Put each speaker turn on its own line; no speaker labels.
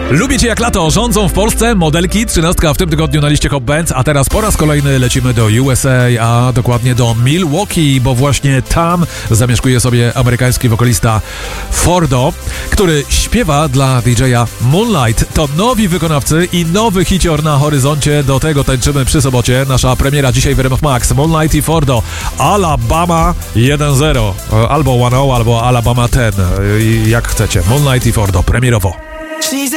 Lubicie jak lato, rządzą w Polsce modelki, 13 w tym tygodniu na liście Hot Bands, a teraz po raz kolejny lecimy do USA, a dokładnie do Milwaukee, bo właśnie tam zamieszkuje sobie amerykański wokalista Fordo, który śpiewa dla DJ-a Moonlight. To nowi wykonawcy i nowy hicior na horyzoncie, do tego tańczymy przy sobocie. Nasza premiera dzisiaj w RMF Max, Moonlight i Fordo, Alabama 1-0, albo 1-0, albo Alabama 10, jak chcecie, Moonlight i Fordo, premierowo.